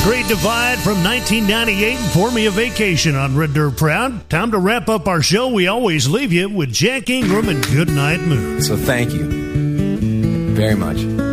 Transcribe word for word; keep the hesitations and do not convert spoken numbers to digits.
Great Divide from nineteen ninety-eight and Pour Me a Vacation on Red Dirt Proud. Time to wrap up our show. We always leave you with Jack Ingram and Goodnight Moon. So thank you very much.